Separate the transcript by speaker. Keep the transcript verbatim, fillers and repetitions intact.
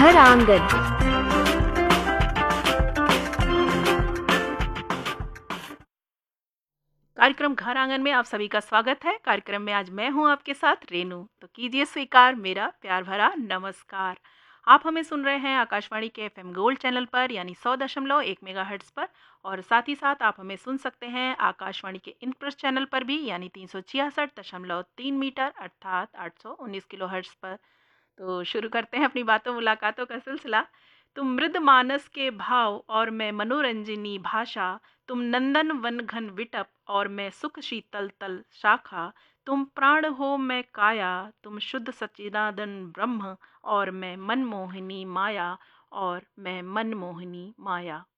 Speaker 1: घर आंगन।
Speaker 2: कार्यक्रम घर आंगन में आप सभी का स्वागत है। कार्यक्रम में आज मैं हूं आपके साथ रेनू। तो कीजिए स्वीकार मेरा प्यार भरा नमस्कार। आप हमें सुन रहे हैं आकाशवाणी के एफएम गोल्ड चैनल पर यानी सौ दशमलव एक मेगाहर्ट्ज पर, और साथ ही साथ आप हमें सुन सकते हैं आकाशवाणी के इनप्रेस चैनल पर भी यानी तीन सौ छियासठ दशमलव तीन मीटर अर्थात आठ सौ उन्नीस किलो हर्ट्ज पर। तो शुरू करते हैं अपनी बातों मुलाकातों का सिलसिला। तुम मृद मानस के भाव और मैं मनोरंजनी भाषा, तुम नंदन वन घन विटप और मैं सुख शीतल तल शाखा, तुम प्राण हो मैं काया, तुम शुद्ध सच्चिदानंद ब्रह्म और मैं मनमोहिनी माया, और मैं मनमोहिनी माया।